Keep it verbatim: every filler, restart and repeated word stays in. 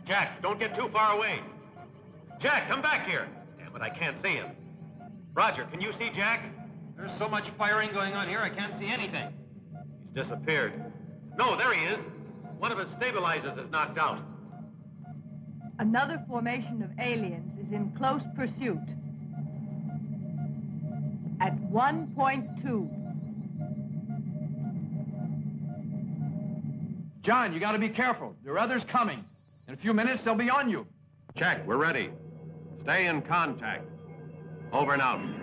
Jack, don't get too far away. Jack, come back here. Damn it, I can't see him. Roger, can you see Jack? There's so much firing going on here, I can't see anything. He's disappeared. No, there he is. One of his stabilizers is knocked out. Another formation of aliens is in close pursuit. At one point two. John, you gotta be careful. There are others coming. In a few minutes, they'll be on you. Jack, we're ready. Stay in contact. Over and out.